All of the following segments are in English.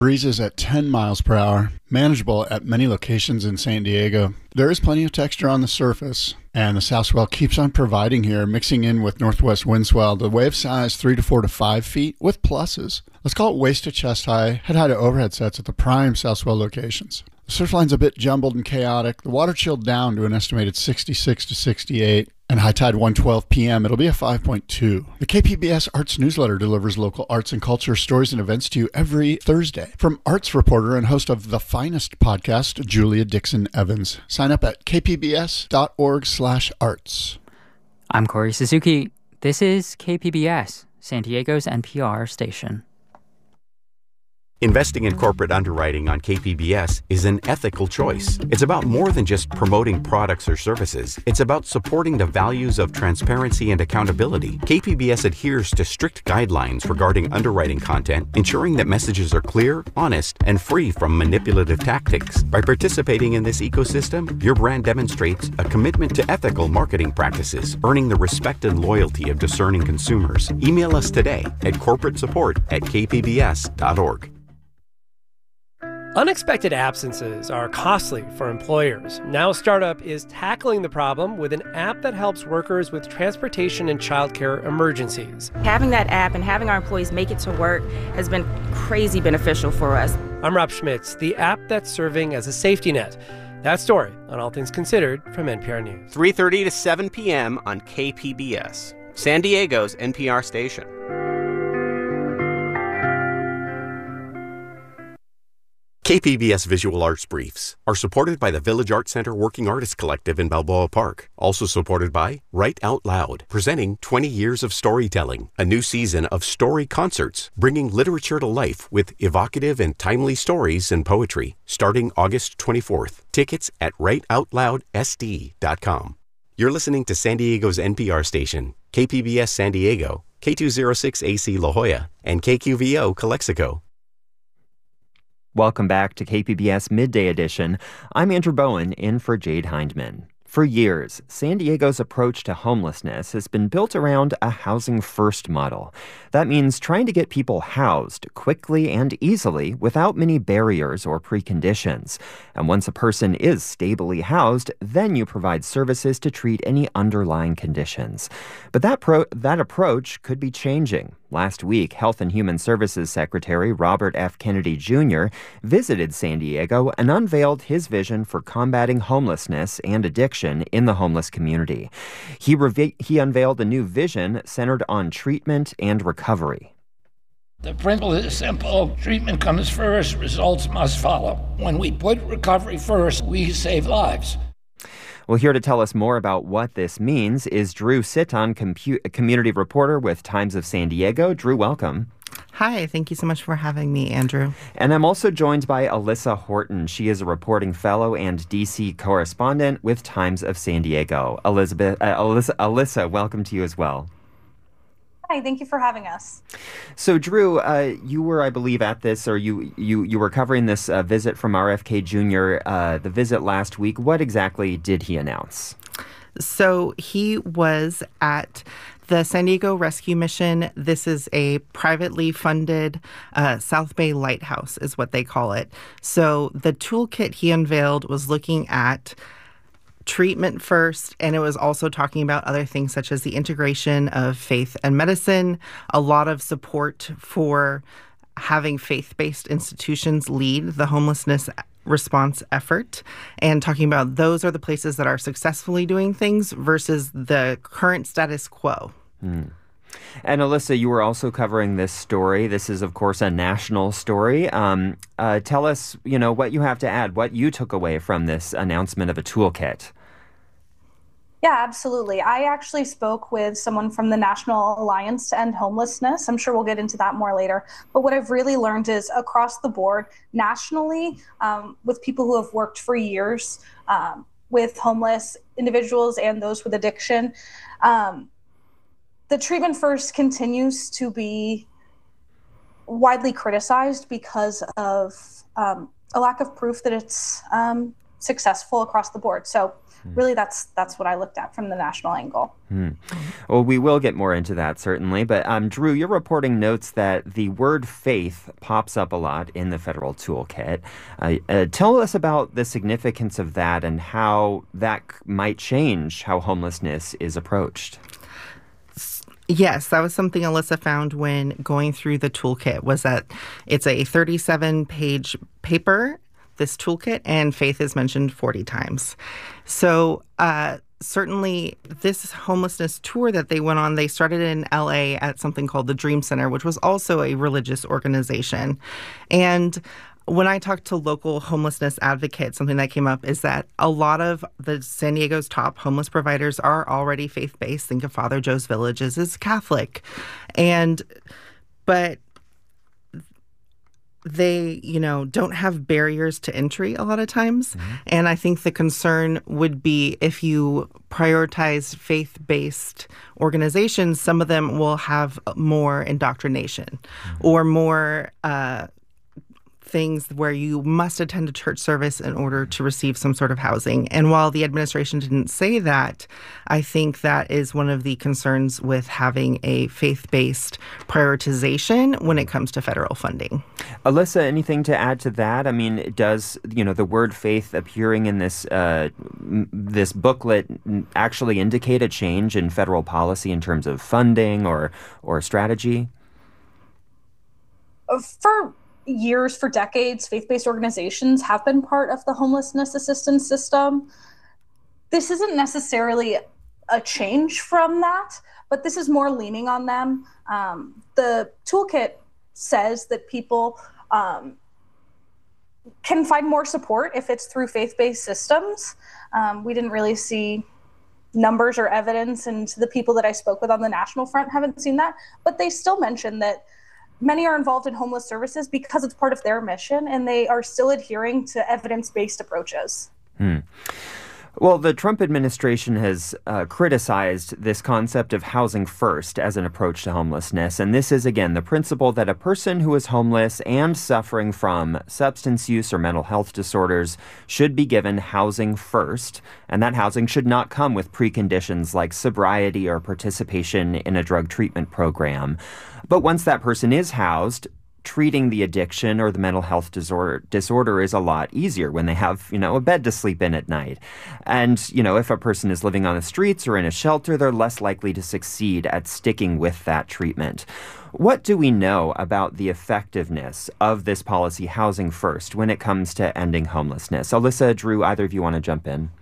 Breezes at 10 miles per hour, manageable at many locations in San Diego. There is plenty of texture on the surface, and the south swell keeps on providing here, mixing in with northwest wind swell. The wave size 3 to 4 to 5 feet with pluses. Let's call it waist to chest high, head high to overhead sets at the prime south swell locations. The surf line's a bit jumbled and chaotic. The water chilled down to an estimated 66 to 68. And high tide 1:12 p.m. It'll be a 5.2. The KPBS Arts Newsletter delivers local arts and culture stories and events to you every Thursday. From arts reporter and host of The Finest podcast, Julia Dixon Evans. Sign up at kpbs.org/arts. I'm Corey Suzuki. This is KPBS, San Diego's NPR station. Investing in corporate underwriting on KPBS is an ethical choice. It's about more than just promoting products or services. It's about supporting the values of transparency and accountability. KPBS adheres to strict guidelines regarding underwriting content, ensuring that messages are clear, honest, and free from manipulative tactics. By participating in this ecosystem, your brand demonstrates a commitment to ethical marketing practices, earning the respect and loyalty of discerning consumers. Email us today at corporatesupport@kpbs.org. Unexpected absences are costly for employers. Now Startup is tackling the problem with an app that helps workers with transportation and childcare emergencies. Having that app and having our employees make it to work has been crazy beneficial for us. I'm Rob Schmitz, the app that's serving as a safety net. That story on All Things Considered from NPR News. 3:30 to 7 p.m. on KPBS, San Diego's NPR station. KPBS Visual Arts Briefs are supported by the Village Art Center Working Artists Collective in Balboa Park. Also supported by Write Out Loud, presenting 20 Years of Storytelling, a new season of story concerts, bringing literature to life with evocative and timely stories and poetry, starting August 24th. Tickets at writeoutloudsd.com. You're listening to San Diego's NPR station, KPBS San Diego, K206 AC La Jolla, and KQVO Calexico. Welcome back to KPBS Midday Edition. I'm Andrew Bowen, in for Jade Hindman. For years, San Diego's approach to homelessness has been built around a housing-first model. That means trying to get people housed quickly and easily without many barriers or preconditions. And once a person is stably housed, then you provide services to treat any underlying conditions. But that approach could be changing. Last week, Health and Human Services Secretary Robert F. Kennedy Jr. visited San Diego and unveiled his vision for combating homelessness and addiction in the homeless community. He unveiled a new vision centered on treatment and recovery. The principle is simple. Treatment comes first, results must follow. When we put recovery first, we save lives. Well, here to tell us more about what this means is Drew Sitton, community reporter with Times of San Diego. Drew, welcome. Hi, thank you so much for having me, Andrew. And I'm also joined by Alyssa Horton. She is a reporting fellow and D.C. correspondent with Times of San Diego. Alyssa, welcome to you as well. Hi, thank you for having us. So, Drew, you were, I believe, at this, or you were covering this visit from RFK Jr., the visit last week. What exactly did he announce? So he was at the San Diego Rescue Mission. This is a privately funded South Bay Lighthouse, is what they call it. So the toolkit he unveiled was looking at treatment first, and it was also talking about other things such as the integration of faith and medicine, a lot of support for having faith-based institutions lead the homelessness response effort, and talking about those are the places that are successfully doing things versus the current status quo. And Alyssa, you were also covering this story. This is, of course, a national story. Tell us, what you have to add, what you took away from this announcement of a toolkit. Yeah, absolutely. I actually spoke with someone from the National Alliance to End Homelessness. I'm sure we'll get into that more later. But what I've really learned is across the board, nationally, with people who have worked for years with homeless individuals and those with addiction, the treatment first continues to be widely criticized because of a lack of proof that it's successful across the board. So really that's what I looked at from the national angle. Well, we will get more into that, certainly. But Drew, your reporting notes that the word faith pops up a lot in the federal toolkit. Tell us about the significance of that and how that might change how homelessness is approached. Yes, that was something Alyssa found when going through the toolkit, was that it's a 37-page paper, this toolkit, and faith is mentioned 40 times. So certainly this homelessness tour that they went on, they started in LA at something called the Dream Center, which was also a religious organization. And when I talked to local homelessness advocates, something that came up is that a lot of the San Diego's top homeless providers are already faith-based. Think of Father Joe's Villages is Catholic. But they, don't have barriers to entry a lot of times. And I think the concern would be if you prioritize faith-based organizations, some of them will have more indoctrination or more things where you must attend a church service in order to receive some sort of housing. And while the administration didn't say that, I think that is one of the concerns with having a faith-based prioritization when it comes to federal funding. Alyssa, anything to add to that? I mean, does, the word faith appearing in this this booklet actually indicate a change in federal policy in terms of funding or strategy? For decades, faith-based organizations have been part of the homelessness assistance system. This isn't necessarily a change from that, but this is more leaning on them. The toolkit says that people can find more support if it's through faith-based systems. We didn't really see numbers or evidence, and the people that I spoke with on the national front haven't seen that, but they still mention that many are involved in homeless services because it's part of their mission, and they are still adhering to evidence-based approaches. Well, the Trump administration has criticized this concept of housing first as an approach to homelessness. And this is, again, the principle that a person who is homeless and suffering from substance use or mental health disorders should be given housing first. And that housing should not come with preconditions like sobriety or participation in a drug treatment program. But once that person is housed, treating the addiction or the mental health disorder is a lot easier when they have, a bed to sleep in at night. And, if a person is living on the streets or in a shelter, they're less likely to succeed at sticking with that treatment. What do we know about the effectiveness of this policy, housing first, when it comes to ending homelessness? Alyssa, Drew, either of you want to jump in?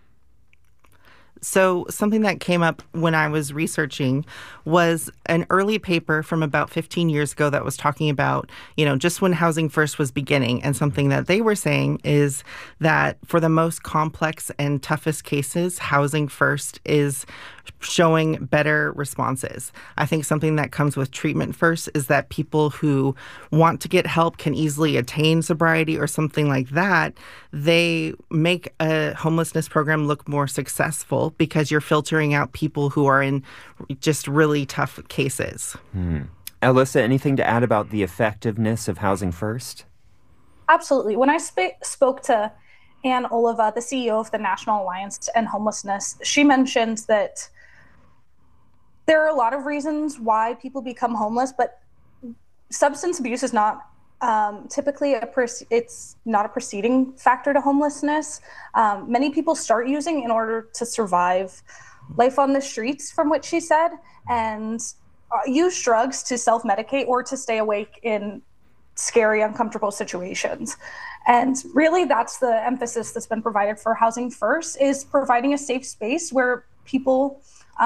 So something that came up when I was researching was an early paper from about 15 years ago that was talking about, just when Housing First was beginning. And something that they were saying is that for the most complex and toughest cases, Housing First is showing better responses. I think something that comes with treatment first is that people who want to get help can easily attain sobriety or something like that. They make a homelessness program look more successful because you're filtering out people who are in just really tough cases. Alyssa, anything to add about the effectiveness of Housing First? Absolutely. When I spoke to Ann Oliva, the CEO of the National Alliance to End Homelessness, she mentioned that there are a lot of reasons why people become homeless, but substance abuse is not typically it's not a preceding factor to homelessness. Many people start using in order to survive life on the streets, from what she said, and use drugs to self-medicate or to stay awake in scary, uncomfortable situations. And really, that's the emphasis that's been provided for Housing First, is providing a safe space where people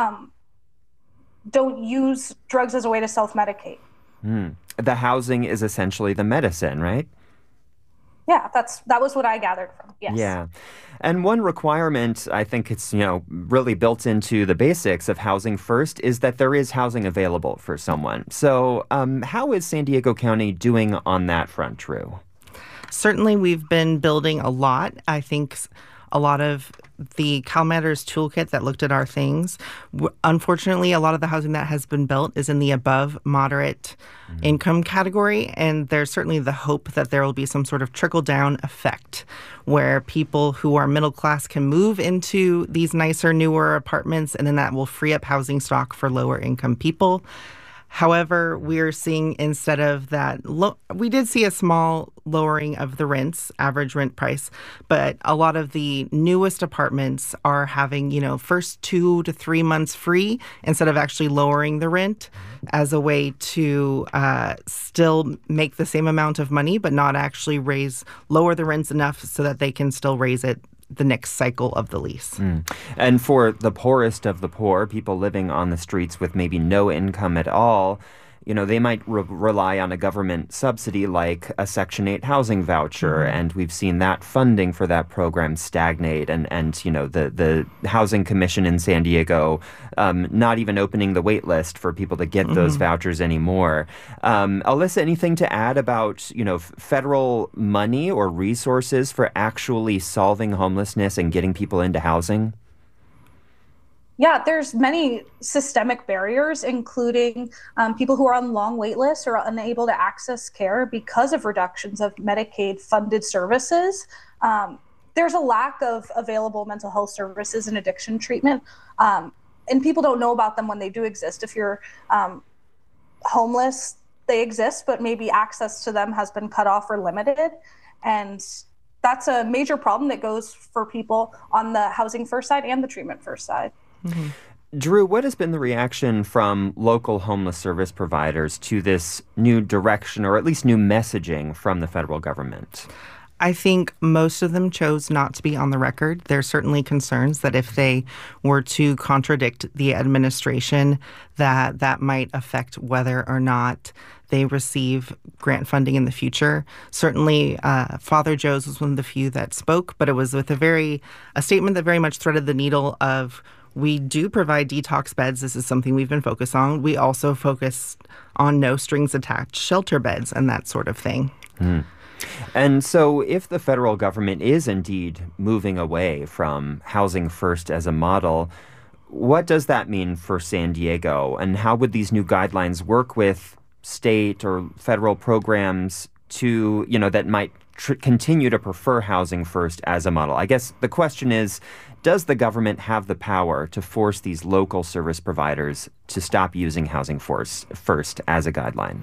don't use drugs as a way to self-medicate. The housing is essentially the medicine, right? Yeah, that was what I gathered from. Yes. Yeah. And one requirement, I think it's, really built into the basics of Housing First, is that there is housing available for someone. So how is San Diego County doing on that front, Drew? Certainly, we've been building a lot. I think a lot of the CalMatters toolkit that looked at our things. Unfortunately, a lot of the housing that has been built is in the above moderate income category, and there's certainly the hope that there will be some sort of trickle-down effect where people who are middle class can move into these nicer, newer apartments, and then that will free up housing stock for lower income people. However, we're seeing instead of that, we did see a small lowering of the rents, average rent price, but a lot of the newest apartments are having, first 2 to 3 months free instead of actually lowering the rent as a way to still make the same amount of money, but not actually lower the rents enough so that they can still raise it the next cycle of the lease. And for the poorest of the poor, people living on the streets with maybe no income at all, they might rely on a government subsidy like a Section 8 housing voucher, and we've seen that funding for that program stagnate, and the Housing Commission in San Diego not even opening the wait list for people to get those vouchers anymore. Alyssa, anything to add about, federal money or resources for actually solving homelessness and getting people into housing? Yeah, there's many systemic barriers, including people who are on long wait lists or unable to access care because of reductions of Medicaid-funded services. There's a lack of available mental health services and addiction treatment, and people don't know about them when they do exist. If you're homeless, they exist, but maybe access to them has been cut off or limited. And that's a major problem that goes for people on the housing first side and the treatment first side. Drew, what has been the reaction from local homeless service providers to this new direction, or at least new messaging from the federal government? I think most of them chose not to be on the record. There's certainly concerns that if they were to contradict the administration, that might affect whether or not they receive grant funding in the future. Certainly, Father Joe's was one of the few that spoke, but it was with a statement that very much threaded the needle of, we do provide detox beds. This is something we've been focused on. We also focus on no strings attached shelter beds and that sort of thing. And so if the federal government is indeed moving away from Housing First as a model, what does that mean for San Diego? And how would these new guidelines work with state or federal programs to, that might continue to prefer Housing First as a model? I guess the question is, does the government have the power to force these local service providers to stop using Housing First as a guideline?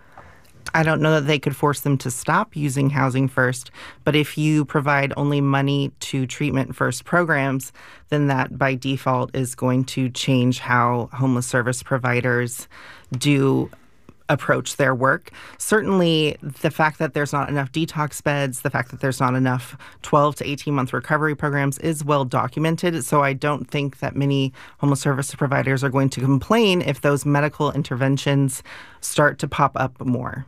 I don't know that they could force them to stop using Housing First, but if you provide only money to treatment first programs, then that by default is going to change how homeless service providers do approach their work. Certainly, the fact that there's not enough detox beds, the fact that there's not enough 12 to 18-month recovery programs is well documented. So I don't think that many homeless service providers are going to complain if those medical interventions start to pop up more.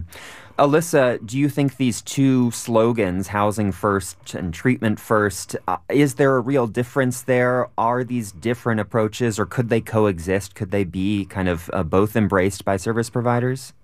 Alyssa, do you think these two slogans, Housing First and Treatment First, is there a real difference there? Are these different approaches, or could they coexist? Could they be kind of both embraced by service providers?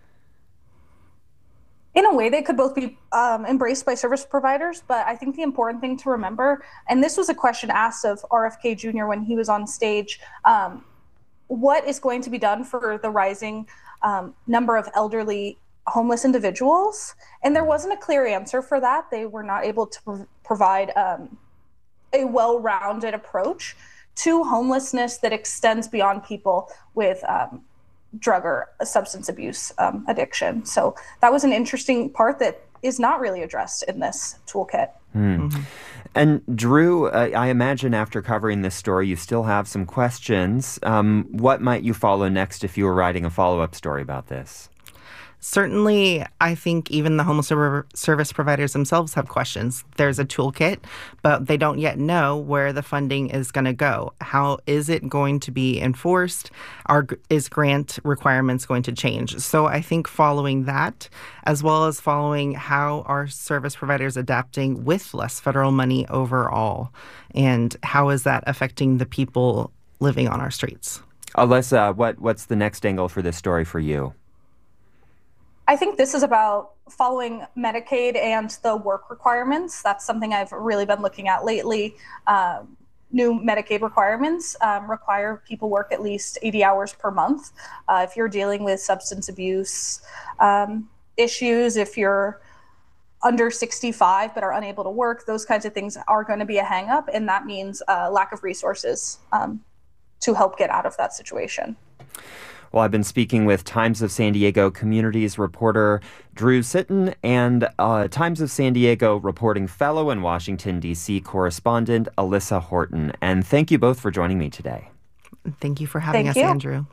In a way, they could both be embraced by service providers, but I think the important thing to remember, and this was a question asked of RFK Jr. when he was on stage, what is going to be done for the rising number of elderly homeless individuals? And there wasn't a clear answer for that. They were not able to provide a well-rounded approach to homelessness that extends beyond people with drug or substance abuse addiction. So that was an interesting part that is not really addressed in this toolkit. And Drew, I imagine after covering this story, you still have some questions. What might you follow next if you were writing a follow-up story about this? Certainly, I think even the homeless service providers themselves have questions. There's a toolkit, but they don't yet know where the funding is going to go. How is it going to be enforced? Is grant requirements going to change? So I think following that, as well as following how are service providers adapting with less federal money overall, and how is that affecting the people living on our streets? Alyssa, what's the next angle for this story for you? I think this is about following Medicaid and the work requirements. That's something I've really been looking at lately. New Medicaid requirements require people work at least 80 hours per month. If you're dealing with substance abuse issues, if you're under 65 but are unable to work, those kinds of things are going to be a hang up, and that means lack of resources to help get out of that situation. Well, I've been speaking with Times of San Diego Communities reporter Drew Sitton and Times of San Diego reporting fellow and Washington, D.C. correspondent Alyssa Horton. And thank you both for joining me today. Thank you for having us, Andrew.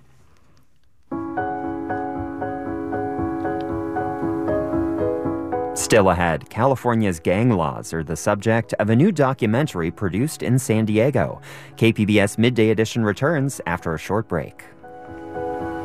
Still ahead, California's gang laws are the subject of a new documentary produced in San Diego. KPBS Midday Edition returns after a short break.